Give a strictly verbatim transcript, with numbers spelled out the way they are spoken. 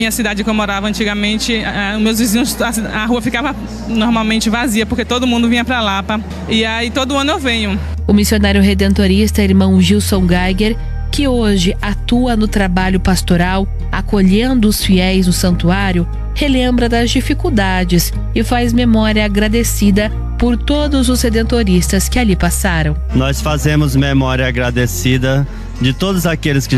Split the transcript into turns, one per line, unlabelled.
Minha cidade que eu morava antigamente, uh, meus vizinhos, a, a rua ficava normalmente vazia, porque todo mundo vinha para Lapa. E aí todo ano eu venho.
O missionário redentorista irmão Gilson Geiger, que hoje atua no trabalho pastoral, acolhendo os fiéis no santuário, relembra das dificuldades e faz memória agradecida por todos os redentoristas que ali passaram.
Nós fazemos memória agradecida de todos aqueles que